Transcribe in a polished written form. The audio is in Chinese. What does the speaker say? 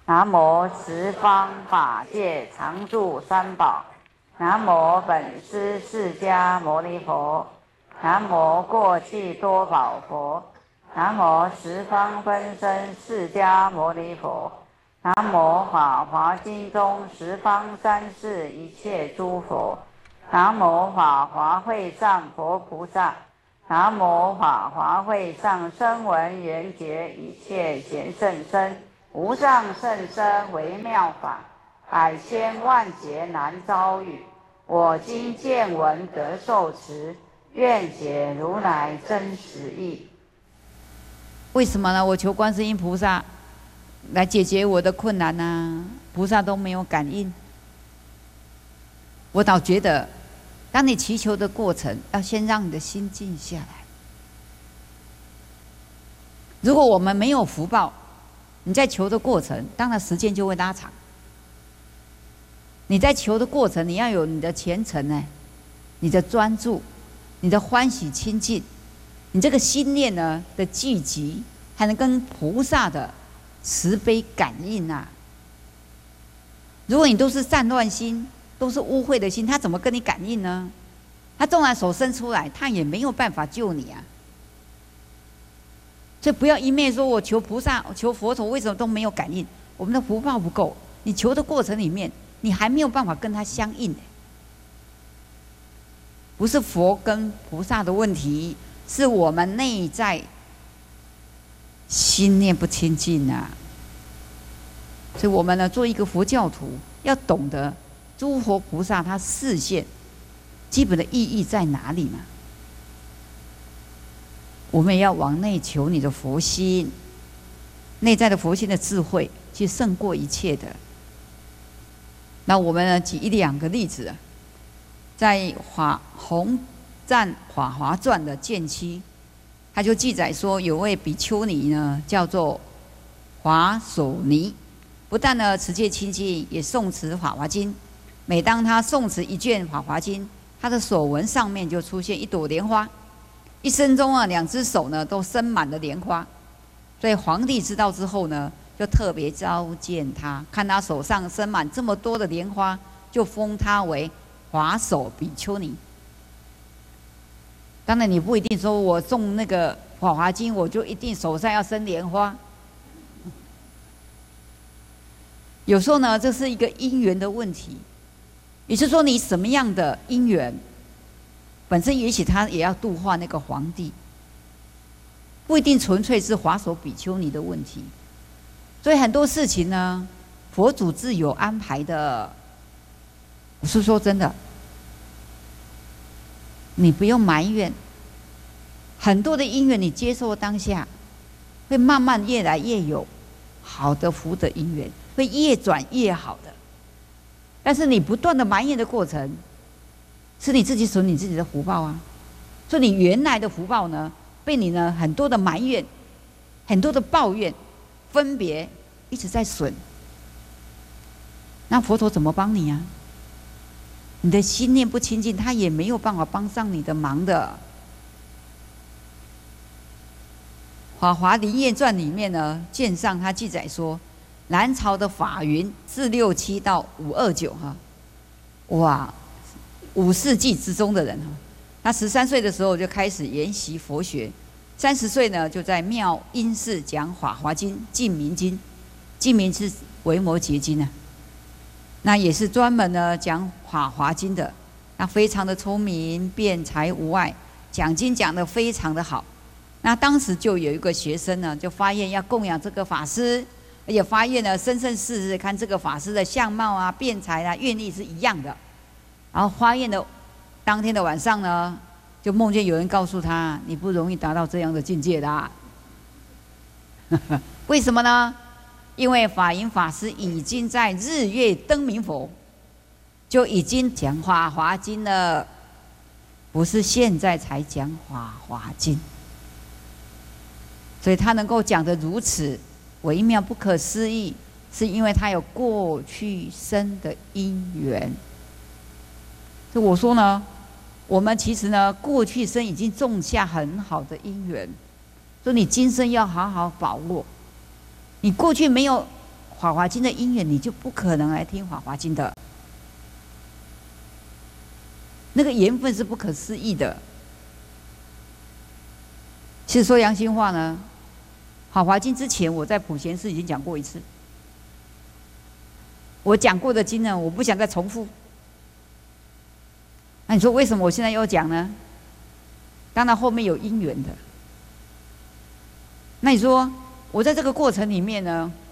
南无十方法界常住三宝。南无本师释迦牟尼佛。南无过去多宝佛。南无十方分身释迦牟尼佛。南无法华经中十方三世一切诸佛。南无法华会上佛菩萨。南无法华会上声闻缘觉一切贤圣身。无上甚深微妙法，百千万劫难遭遇。我今见闻得受持，愿解如来真实义。 为什么呢？我求观世音菩萨来解决我的困难啊，菩萨都没有感应。我倒觉得，当你祈求的过程，要先让你的心静下来。如果我们没有福报，你在求的过程，当然时间就会拉长。你在求的过程，你要有你的虔诚呢，你的专注，你的欢喜亲近，你这个心念呢的聚集，才能跟菩萨的慈悲感应啊。如果你都是战乱心，都是污秽的心，他怎么跟你感应呢？他纵然手伸出来，他也没有办法救你啊。所以不要一面说我求菩萨、求佛陀，为什么都没有感应？我们的福报不够，你求的过程里面，你还没有办法跟他相应。不是佛跟菩萨的问题，是我们内在心念不清净啊。所以我们呢，做一个佛教徒，要懂得诸佛菩萨他示现基本的意义在哪里嘛？我们也要往内求你的佛心，内在的佛心的智慧，去胜过一切的。那我们呢，举一两个例子，在弘赞法华传的卷七，他就记载说，有位比丘尼呢，叫做华首尼，不但呢持戒清净，也诵持法华经。每当他诵持一卷法华经，他的手纹上面就出现一朵莲花。一生中啊，2只手呢都生满了莲花，所以皇帝知道之后呢，就特别召见他，看他手上生满这么多的莲花，就封他为华首比丘尼。当然，你不一定说我诵那个法华经，我就一定手上要生莲花。有时候呢，这是一个因缘的问题，也就是说，你什么样的因缘。本身也许他也要度化那个皇帝，不一定纯粹是华首比丘尼的问题。所以很多事情呢，佛祖自有安排的。我是说真的，你不用埋怨。很多的因缘你接受当下，会慢慢越来越有好的福德因缘，会越转越好的。但是你不断的埋怨的过程，是你自己损你自己的福报啊！所以你原来的福报呢，被你呢很多的埋怨、很多的抱怨、分别，一直在损。那佛陀怎么帮你啊？你的心念不清净，他也没有办法帮上你的忙的。《法华林业传》里面呢，卷上他记载说，南朝的法云467到529哈，哇！5世纪之中的人哈，他13岁的时候就开始研习佛学，30岁呢就在妙音寺讲《法华经》《净明经》，净明是维摩诘经啊，那也是专门呢讲《法华经》的，那非常的聪明，辩才无碍，讲经讲得非常的好。那当时就有一个学生呢，就发愿要供养这个法师，而且发愿呢，生生世世看这个法师的相貌啊、辩才啊、愿力是一样的。然后发愿的当天的晚上呢，就梦见有人告诉他：“你不容易达到这样的境界的啊。”为什么呢？因为法云法师已经在日月灯明佛，就已经讲《法华经》了，不是现在才讲《法华经》。所以他能够讲得如此微妙不可思议，是因为他有过去生的因缘。所以我说呢，我们其实呢，过去生已经种下很好的因缘，所以你今生要好好把握。你过去没有法华经》的因缘，你就不可能来听《法华经》的。那个缘分是不可思议的。其实说良心话呢，《法华经》之前我在普贤寺已经讲过一次。我讲过的经呢，我不想再重复。那你说为什么我现在又讲呢？当然后面有因缘的。那你说我在这个过程里面呢，